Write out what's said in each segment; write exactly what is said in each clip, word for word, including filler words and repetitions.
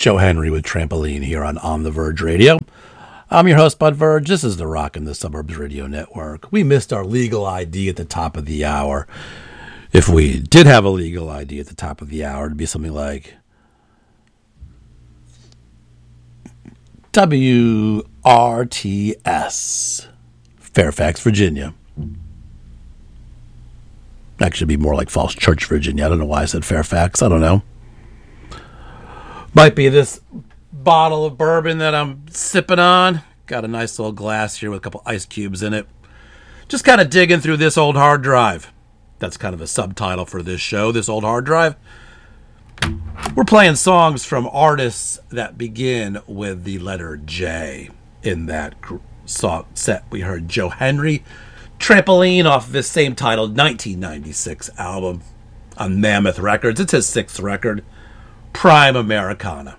Joe Henry with Trampoline here on On the Verge Radio. I'm your host, Bud Verge. This is the Rockin' the Suburbs Radio Network. We missed our legal I D at the top of the hour. If we did have a legal I D at the top of the hour, it'd be something like W R T S, Fairfax, Virginia. Actually, it'd be more like Falls Church, Virginia. I don't know why I said Fairfax. I don't know. Might be this bottle of bourbon that I'm sipping on. Got a nice little glass here with a couple ice cubes in it. Just kind of digging through this old hard drive. That's kind of a subtitle for this show, this old hard drive. We're playing songs from artists that begin with the letter J. In that song set, we heard Joe Henry, Trampoline, off this same titled nineteen ninety-six album on Mammoth Records. It's his sixth record, Prime Americana.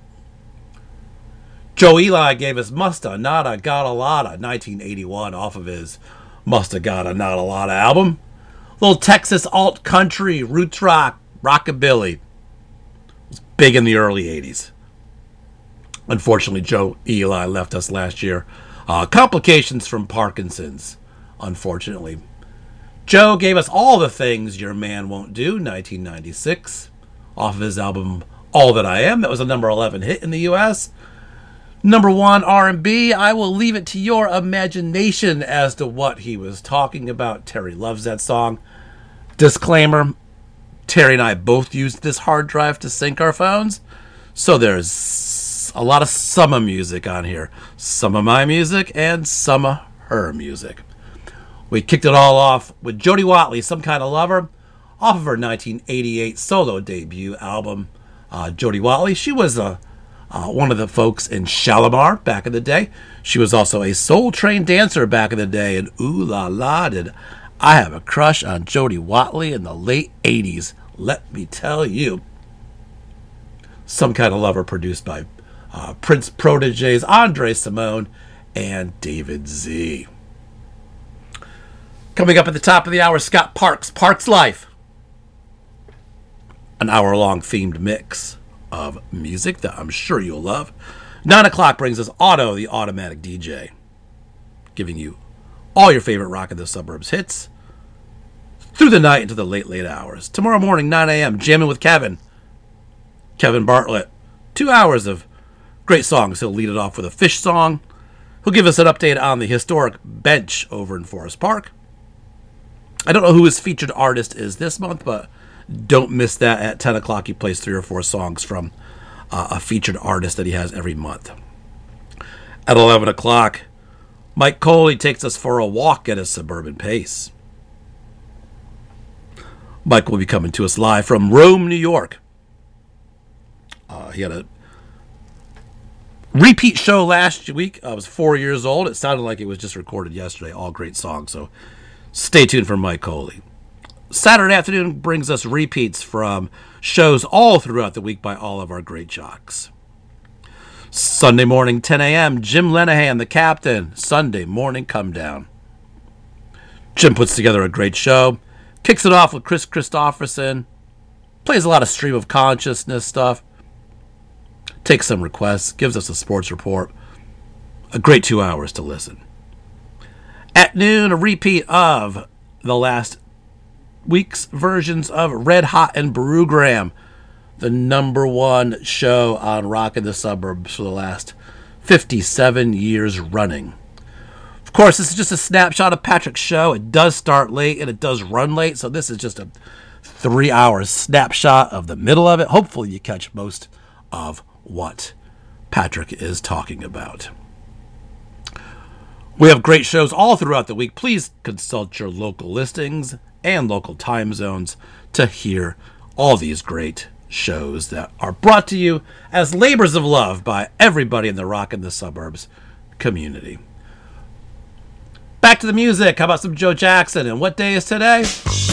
Joe Eli gave us Musta Nada Gotta Lotta, nineteen eighty-one, off of his Musta Gotta Nada Lotta album. Little Texas alt country, roots rock, rockabilly. It was big in the early eighties. Unfortunately, Joe Eli left us last year. Uh, complications from Parkinson's, unfortunately. Joe gave us All the Things Your Man Won't Do, nineteen ninety-six, off of his album All That I Am. That was a number eleven hit in the U S Number one R and B, I will leave it to your imagination as to what he was talking about. Terry loves that song. Disclaimer, Terry and I both used this hard drive to sync our phones, so there's a lot of summer music on here. Some of my music and some of her music. We kicked it all off with Jody Watley, Some Kind of Lover, off of her nineteen eighty-eight solo debut album. Uh, Jody Watley, she was a Uh, one of the folks in Shalimar back in the day. She was also a Soul Train dancer back in the day. And ooh la la, did I have a crush on Jody Watley in the late eighties. Let me tell you. Some Kind of Lover, produced by uh, Prince proteges Andre Simone and David Z. Coming up at the top of the hour, Scott Parks, Parks Life. An hour-long themed mix of music that I'm sure you'll love. Nine o'clock brings us Otto, the Automatic D J, giving you all your favorite Rock in the Suburbs hits through the night into the late, late hours. Tomorrow morning, nine a.m., jamming with Kevin. Kevin Bartlett. Two hours of great songs. He'll lead it off with a Fish song. He'll give us an update on the historic bench over in Forest Park. I don't know who his featured artist is this month, but don't miss that. At ten o'clock, he plays three or four songs from uh, a featured artist that he has every month. At eleven o'clock, Mike Coley takes us for a walk at a suburban pace. Mike will be coming to us live from Rome, New York. Uh, he had a repeat show last week. I was four years old. It sounded like it was just recorded yesterday. All great songs, so stay tuned for Mike Coley. Saturday afternoon brings us repeats from shows all throughout the week by all of our great jocks. Sunday morning, ten a.m., Jim Lenahan, the captain. Sunday morning come down. Jim puts together a great show. Kicks it off with Chris Christopherson. Plays a lot of stream of consciousness stuff. Takes some requests. Gives us a sports report. A great two hours to listen. At noon, a repeat of the last week's versions of Red Hot and Brewgram, the number one show on Rock in the Suburbs for the last fifty-seven years running. Of course, this is just a snapshot of Patrick's show. It does start late and it does run late, so this is just a three-hour snapshot of the middle of it. Hopefully you catch most of what Patrick is talking about. We have great shows all throughout the week. Please consult your local listings and local time zones to hear all these great shows that are brought to you as labors of love by everybody in the Rock in the Suburbs community. Back to the music. How about some Joe Jackson? And what day is today?